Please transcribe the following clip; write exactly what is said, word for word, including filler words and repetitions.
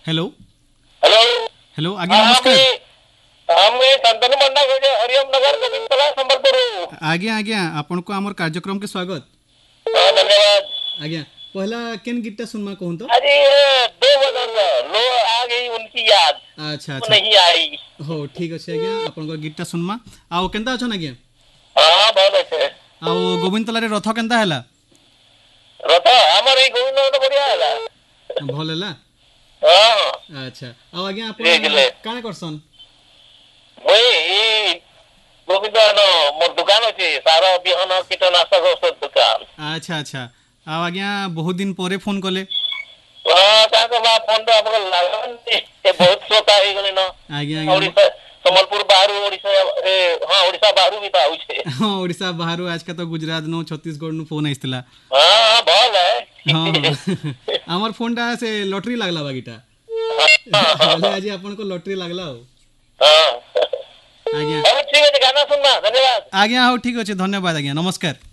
Hello hello hello आज्ञा नमस्कार। हम शांतनु पंडा कहे हरिओम नगर गोविंदला संबलपुर। आज्ञा आज्ञा आपन को हमर कार्यक्रम के स्वागत। हाँ, धन्यवाद। आज्ञा पहला केन गीतटा सुनमा कहूं तो। अरे दो बदन लो आ गई उनकी याद अच्छा वो अच्छा नहीं आई। हो ठीक अछि आज्ञा आपन को गीतटा सुनमा। आउ केनता अछन आज्ञा? हाँ बहुत अच्छे। आउ गोविंदतला रे रथ केनता हैला? रथ हमर ए गोविंद तो बढ़िया हैला। भल हैला। हाँ अच्छा आउ आज्ञा जी, आपन जिले। काना करसन? ओए ई गोविंद नो मोर दुकान अछि सारा बिहन कीटनाशक औषध दुकान। अच्छा अच्छा आउ आज्ञा बहुत दिन परे फोन कले। हाँ का को बा फोन तो आपको लागन ए बहुत श्रोता हे गने न। आज्ञा आज्ञा ओडिशा संबलपुर बाहर ओडिशा ए हाँ ओडिशा बाहर भी था उछे। हाँ ओडिशा बाहर आज का तो गुजरात नो छत्तीसगढ़ नु फोन आइसतिला। हाँ बहुत है। हाँ हमर फोनटा से लॉटरी लागला बागीटा। हाँ बोले आज आपन को लॉटरी लागला हो। हाँ आज्ञा अब ठीक है गाना सुनना धन्यवाद। आज्ञा हो ठीक अछि धन्यवाद आज्ञा नमस्कार।